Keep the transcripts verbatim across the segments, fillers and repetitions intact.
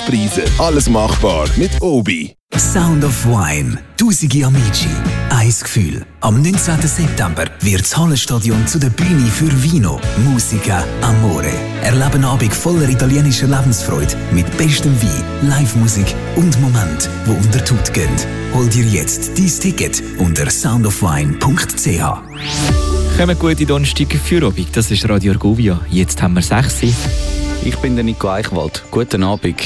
Preise. Alles machbar mit Obi. Sound of Wine. Tausende Amici. Ein Gefühl. Am neunzehnten September wird das Hallenstadion zu der Bühne für Vino, Musica, Amore. Erleben einen Abend voller italienischer Lebensfreude mit bestem Wein, Live-Musik und Momenten, die unter die Haut gehen. Hol dir jetzt dein Ticket unter sound of wine punkt c h. Kommen gute Donnerstag für Abend. Das ist Radio Argovia. Jetzt haben wir sechs. Ich bin der Nico Eichwald. Guten Abend.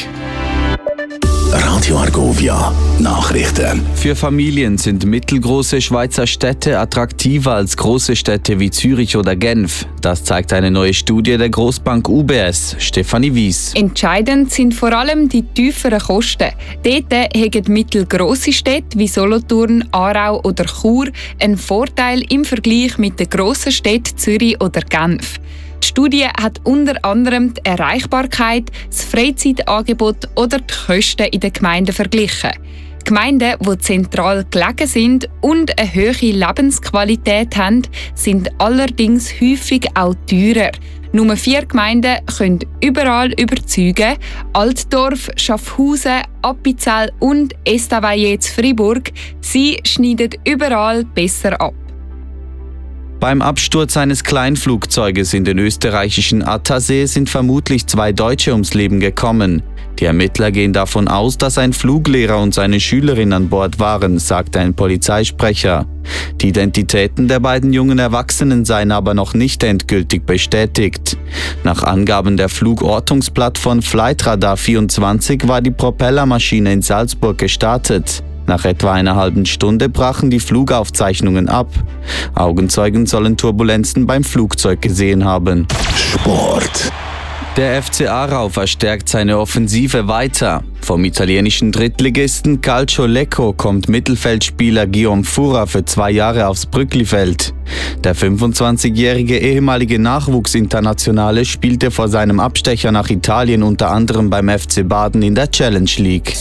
Radio Argovia. Nachrichten. Für Familien sind mittelgroße Schweizer Städte attraktiver als große Städte wie Zürich oder Genf. Das zeigt eine neue Studie der Grossbank U B S. Stefanie Wies. Entscheidend sind vor allem die tieferen Kosten. Dort haben mittelgrosse Städte wie Solothurn, Aarau oder Chur einen Vorteil im Vergleich mit den grossen Städten Zürich oder Genf. Die Studie hat unter anderem die Erreichbarkeit, das Freizeitangebot oder die Kosten in den Gemeinden verglichen. Gemeinden, die zentral gelegen sind und eine hohe Lebensqualität haben, sind allerdings häufig auch teurer. Nur vier Gemeinden können überall überzeugen: Altdorf, Schaffhausen, Appenzell und Estavayer-Fribourg. Sie schneiden überall besser ab. Beim Absturz eines Kleinflugzeuges in den österreichischen Attersee sind vermutlich zwei Deutsche ums Leben gekommen. Die Ermittler gehen davon aus, dass ein Fluglehrer und seine Schülerin an Bord waren, sagte ein Polizeisprecher. Die Identitäten der beiden jungen Erwachsenen seien aber noch nicht endgültig bestätigt. Nach Angaben der Flugortungsplattform Flightradar vierundzwanzig war die Propellermaschine in Salzburg gestartet. Nach etwa einer halben Stunde brachen die Flugaufzeichnungen ab. Augenzeugen sollen Turbulenzen beim Flugzeug gesehen haben. Sport. Der F C Aarau verstärkt seine Offensive weiter. Vom italienischen Drittligisten Calcio Lecco kommt Mittelfeldspieler Guillaume Fura für zwei Jahre aufs Brücklifeld. Der fünfundzwanzigjährige ehemalige Nachwuchsinternationale spielte vor seinem Abstecher nach Italien unter anderem beim F C Baden in der Challenge League.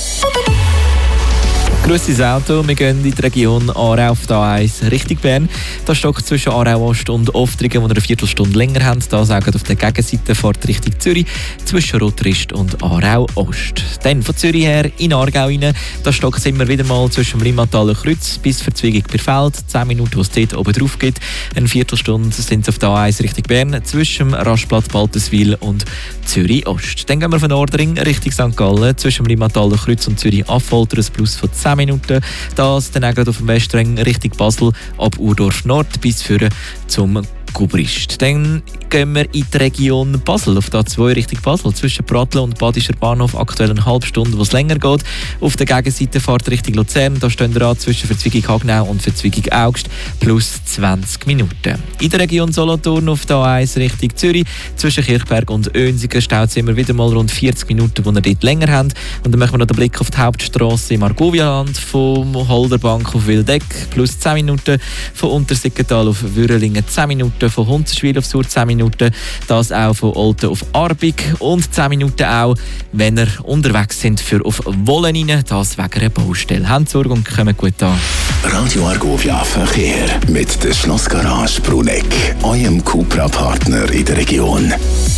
Grosses Auto, wir gehen in die Region Aarau auf die A eins Richtung Bern. Da stockt zwischen Aarau Ost und Oftrigen, die eine Viertelstunde länger haben. Da sagen auf der Gegenseite fährt Richtung Zürich zwischen Rotrist und Aarau Ost. Dann von Zürich her in Aargau rein. Da stockt es immer wieder mal zwischen dem Rimmataler Kreuz bis Verzweigung per Feld. zehn Minuten, wo es dort oben drauf geht. Eine Viertelstunde sind es auf der A eins Richtung Bern zwischen dem Rastplatz Baltenswil und Zürich Ost. Dann gehen wir von Nordring Richtung Sankt Gallen zwischen dem Rimmataler Kreuz und Zürich Affolter ein Plus von zehn Minuten. Das dann auch gerade auf dem Westring Richtung Basel ab Urdorf Nord bis führen zum Gubrist. Dann gehen wir in die Region Basel, auf der A zwei Richtung Basel, zwischen Pratteln und Badischer Bahnhof, aktuell eine halbe Stunde, wo es länger geht. Auf der Gegenseite fährt Richtung Luzern, da stehen wir an zwischen Verzweigung Hagnau und Verzweigung Augst, plus zwanzig Minuten. In der Region Solothurn auf der A eins Richtung Zürich, zwischen Kirchberg und Oensigen staut es immer wieder mal rund vierzig Minuten, wo wir dort länger haben. Und dann machen wir noch den Blick auf die Hauptstrasse im Argovialand, vom Holderbank auf Wildeck, plus zehn Minuten, von Untersiggenthal auf Würrelingen zehn Minuten, von Hunzenschwil auf Sur zehn Minuten, das auch von Olten auf Arbig und zehn Minuten auch, wenn ihr unterwegs sind für auf Wollen rein, das wegen einer Baustelle. Habt Sorge und kommt gut an. Radio Argovia Verkehr mit der Schlossgarage Bruneck, eurem Cupra-Partner in der Region.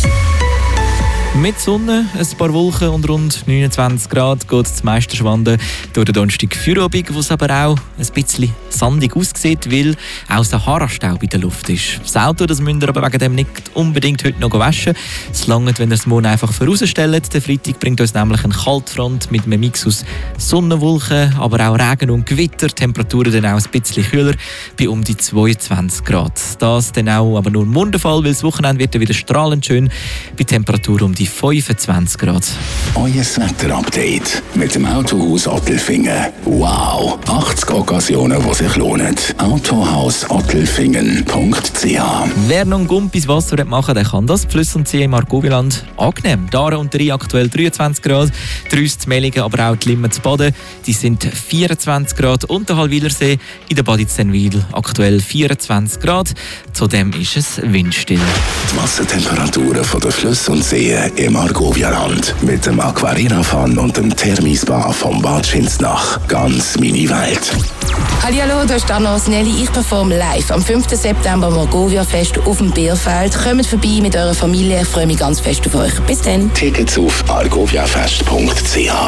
Mit Sonne, ein paar Wolken und rund neunundzwanzig Grad geht das meiste Schwanden durch den Donnerstag Feierabend, wo es aber auch ein bisschen sandig aussieht, weil auch Sahara-Staub in der Luft ist. Das Auto das müsst ihr aber wegen dem nicht unbedingt heute noch waschen. Es langt, wenn ihr es morgen einfach vorausstellt. Der Freitag bringt uns nämlich eine Kaltfront mit einem Mix aus Sonnenwolken, aber auch Regen und Gewitter. Temperaturen dann auch ein bisschen kühler, bei um die zweiundzwanzig Grad. Das dann auch aber nur morgen der Fall, weil das Wochenende wird dann wieder strahlend schön, bei Temperaturen um die fünfundzwanzig Grad. Euer Wetter-Update mit dem Autohaus Ottelfingen. Wow! achtzig Occasionen, die sich lohnen. Autohaus Ottelfingen punkt c h. Wer noch einen Gump ins Wasser machen will, der kann das. Die Flüsse und Seen im Argovialand angenehm. Daren und Rhein aktuell dreiundzwanzig Grad. Drüss zu Mellingen, aber auch die Limmen zu Baden. Die sind vierundzwanzig Grad. Und der Hallwilersee in der Badizenwil aktuell vierundzwanzig Grad. Zudem ist es windstill. Die Wassertemperaturen von den Flüssen und Seen im Argovia-Land. Mit dem Aquarina-Fun und dem Thermi-Spa vom Bad Schinznach. Ganz meine Welt. Hallihallo, da ist Anna Osnelli. Ich performe live am fünften September am Argovia-Fest auf dem Bierfeld. Kommt vorbei mit eurer Familie. Ich freue mich ganz fest auf euch. Bis dann. Tickets auf argoviafest punkt c h.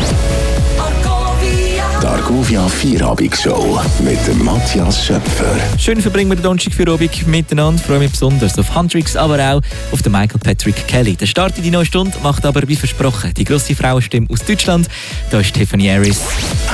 Die Argovia Vierabend-Show mit dem Matthias Schöpfer. Schön verbringen wir den Donnerstag für Abend miteinander. Ich freue mich besonders auf Huntrix, aber auch auf den Michael Patrick Kelly. Der Start in die neue Stunde macht aber wie versprochen die grosse Frauenstimme aus Deutschland. Da ist Tiffany Harris.